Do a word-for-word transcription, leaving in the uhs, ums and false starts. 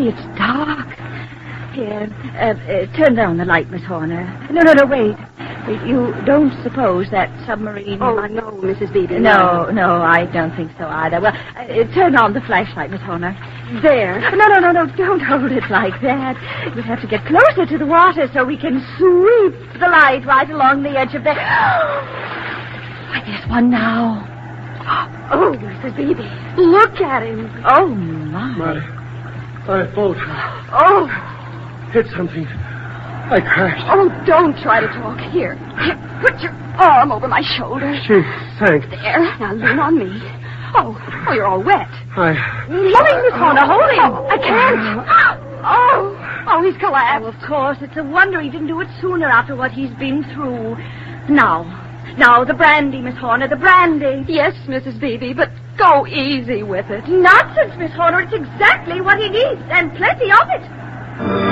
Hey, it's dark. Here, uh, uh, turn down the light, Miss Horner. No, no, no, wait. Wait, you don't suppose that submarine... Oh, might... no, Missus Beebe. No, no, I don't think so either. Well, uh, turn on the flashlight, Miss Horner. There. No, no, no, no, don't hold it like that. We'll have to get closer to the water so we can sweep the light right along the edge of the... Why, there's one now. Oh, Missus Beebe, look at him. Oh, my. My, my boat Oh, hit something. I crashed. oh, don't try to talk. Here, here, put your arm over my shoulder. She sank. There, now lean on me. Oh, oh, you're all wet. I... Hold him, Miss Horner, hold him. Oh, I can't. Oh, oh, he's collapsed. Oh, of course, it's a wonder he didn't do it sooner after what he's been through. Now, now, the brandy, Miss Horner, the brandy. Yes, Missus Beebe, but go easy with it. Nonsense, Miss Horner, it's exactly what he needs, and plenty of it.